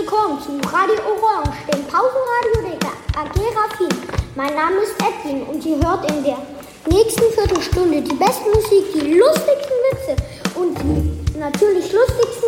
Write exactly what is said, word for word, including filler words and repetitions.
willkommen zu Radio Orange, dem Pausenradio der A G Raffin. Mein Name ist Edwin und ihr hört in der nächsten Viertelstunde die beste Musik, die lustigsten Witze und die natürlich lustigsten